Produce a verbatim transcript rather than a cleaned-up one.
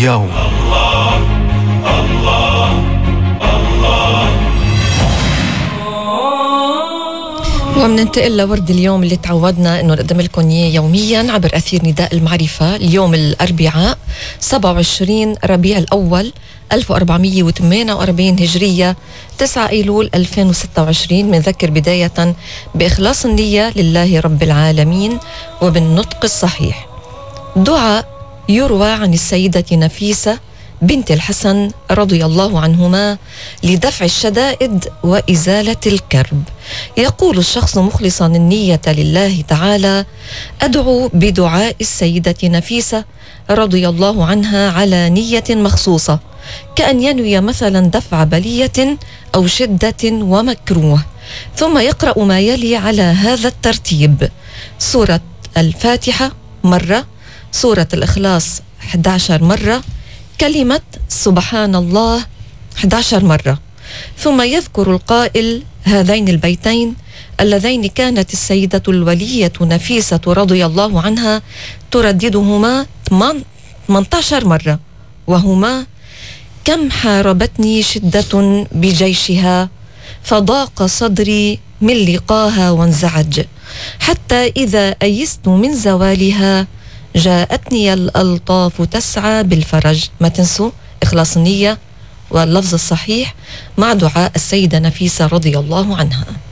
اليوم. الله الله الله. ومننتقل لورد اليوم اللي تعودنا انه نقدم لكم اياه يوميا عبر اثير نداء المعرفه. اليوم الاربعاء سبعة وعشرين ربيع الاول ألف وأربعمية وثمانية وأربعين هجريه تسعة ايلول ألفين وستة وعشرين. بنذكر بدايه باخلاص النيه لله رب العالمين وبالنطق الصحيح. دعاء يروى عن السيده نفيسه بنت الحسن رضي الله عنهما لدفع الشدائد وإزالة الكرب. يقول الشخص مخلصا النية لله تعالى: أدعو بدعاء السيدة نفيسة رضي الله عنها على نية مخصوصة، كأن ينوي مثلا دفع بلية أو شدة ومكروه، ثم يقرأ ما يلي على هذا الترتيب: سورة الفاتحة مرة، سورة الإخلاص أحد عشر مرة، كلمة سبحان الله أحد عشر مرة. ثم يذكر القائل هذين البيتين اللذين كانت السيدة الولية نفيسة رضي الله عنها ترددهما ثمانية عشر مرة، وهما: كم حاربتني شدة بجيشها فضاق صدري من لقاها وانزعج، حتى إذا أيست من زوالها جاءتني الألطاف تسعى بالفرج. ما تنسوا إخلاص النية واللفظ الصحيح مع دعاء السيدة نفيسة رضي الله عنها.